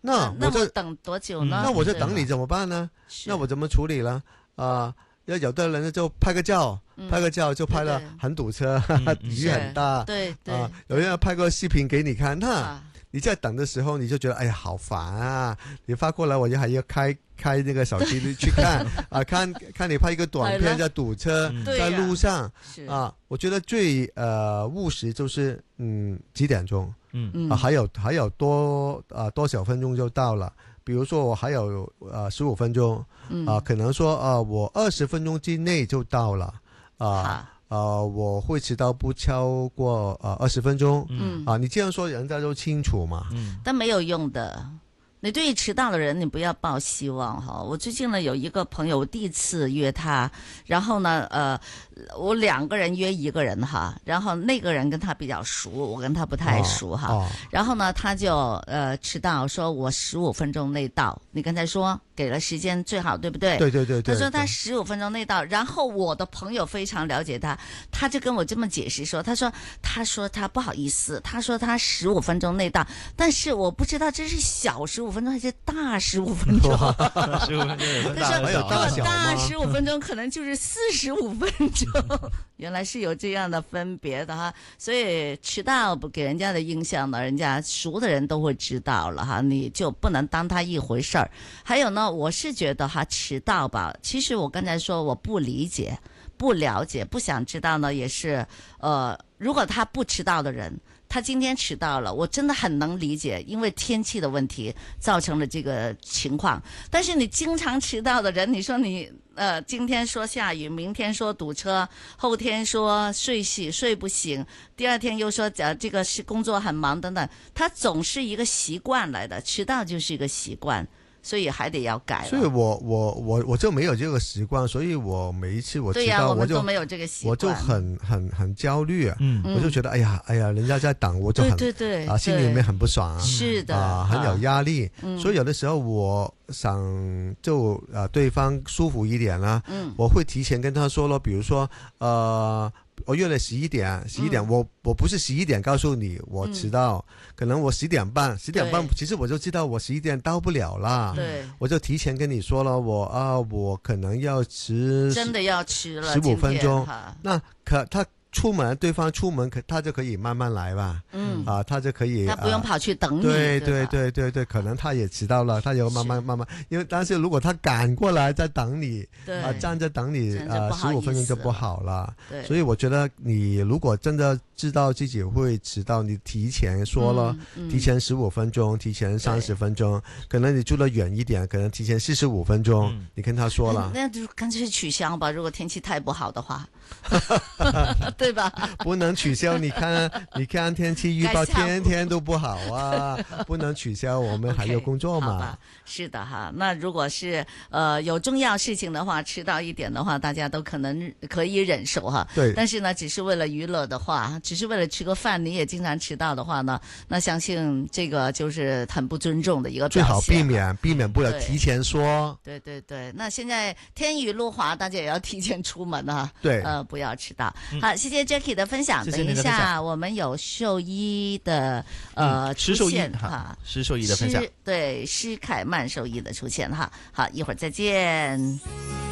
那我等多久呢？ 那我就等你怎么办呢？那我怎么处理呢？有的人就拍个照，就拍了很堵车，雨很大， 对， 有人拍个视频给你看，那你在等的时候你就觉得哎呀好烦啊！你发过来我就还要开那个手机去看看你拍一个短片在堵车，在路上我觉得最务实就是几点钟，还有多少分钟就到了。比如说我还有15分钟可能说我20分钟之内就到了我会迟到不超过20分钟你这样说人家都清楚嘛但没有用的。你对于迟到的人你不要抱希望哈。我最近呢有一个朋友，我第一次约他，然后呢我2个人约1个人哈，然后那个人跟他比较熟，我跟他不太熟哈然后呢他就迟到，说我15分钟内到。你刚才说给了时间最好，对不对？ 对。 他说他15分钟内到，然后我的朋友非常了解他，他就跟我这么解释说，他说他不好意思，他说他15分钟内到，但是我不知道这是小15分钟还是大15分钟。 15分钟有分大有大小吗？ 大15分钟可能就是45分钟，原来是有这样的分别的哈。所以迟到给人家的印象呢，人家熟的人都会知道了哈，你就不能当他一回事儿。还有呢，我是觉得哈，迟到吧，其实我刚才说我不理解、不了解、不想知道呢，也是如果他不迟到的人，他今天迟到了，我真的很能理解，因为天气的问题造成了这个情况。但是你经常迟到的人，你说你今天说下雨，明天说堵车，后天说睡不醒，第二天又说这个是工作很忙等等，他总是一个习惯来的，迟到就是一个习惯。所以还得要改了。 所以我就没有这个习惯，所以我每一次我知道我们都没有这个习惯， 我就很焦虑我就觉得哎呀人家在等，我就很对心里面很不爽是的很有压力所以有的时候我想就对方舒服一点啦我会提前跟他说了，比如说我约了11点我不是11点告诉你我迟到可能我10点半其实我就知道我11点到不了啦对， 我就提前跟你说了我可能要真的要迟了 15分钟那他对方出门他就可以慢慢来吧他就可以他不用跑去等你对可能他也迟到了，他就慢慢因为但是如果他赶过来再等你站着等你15分钟就不好了所以我觉得你如果真的知道自己会迟到，你提前说了提前15分钟提前30分钟可能你住得远一点可能提前45分钟你跟他说了那就干脆取消吧，如果天气太不好的话对吧？ 不能取消你看天气预报天天都不好啊不能取消我们还有工作嘛是的哈，那如果是有重要事情的话迟到一点的话大家都可以忍受哈对， 但是呢只是为了娱乐的话，只是为了吃个饭你也经常迟到的话呢，那相信这个就是很不尊重的一个表现， 最好避免不了提前说对那现在天雨路滑大家也要提前出门啊对不要迟到好，谢谢 Jackie 的分享， 谢谢你的等一下我们有兽医的施兽医哈， 施兽医的分享， 对，施凯曼兽医的出现哈，好，一会儿再见。